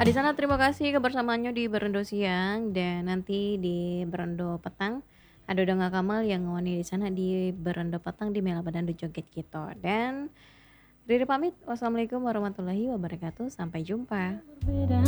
Di sana terima kasih kebersamaannya di Berendo Siang dan nanti di Berendo Petang ada Uda Kamal yang ngewani di sana di Berendo Petang di Mela Badan Joget gitu. Dan Riri pamit. Wassalamualaikum warahmatullahi wabarakatuh. Sampai jumpa.